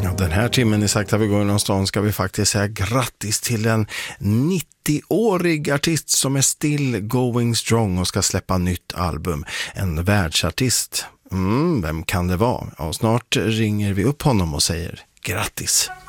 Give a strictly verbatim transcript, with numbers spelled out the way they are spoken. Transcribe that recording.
Ja, den här timmen i Sakta vi går någonstans ska vi faktiskt säga grattis till en nittioårig artist som är still going strong och ska släppa nytt album. En världsartist. Mm, vem kan det vara? Ja, snart ringer vi upp honom och säger grattis.